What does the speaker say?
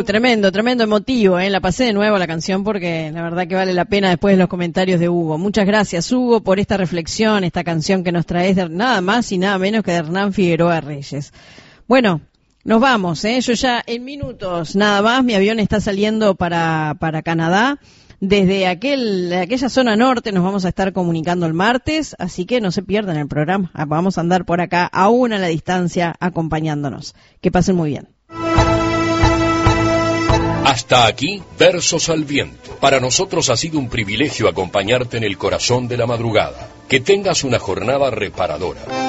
Tremendo, tremendo emotivo, la pasé de nuevo la canción porque la verdad que vale la pena después de los comentarios de Hugo. Muchas gracias, Hugo, por esta reflexión, esta canción que nos traes de nada más y nada menos que de Hernán Figueroa Reyes. Bueno, nos vamos, yo ya en minutos nada más, mi avión está saliendo para Canadá. Desde aquella zona norte nos vamos a estar comunicando el martes, así que no se pierdan el programa. Vamos a andar por acá, aún a la distancia, acompañándonos. Que pasen muy bien. Hasta aquí, Versos al Viento. Para nosotros ha sido un privilegio acompañarte en el corazón de la madrugada. Que tengas una jornada reparadora.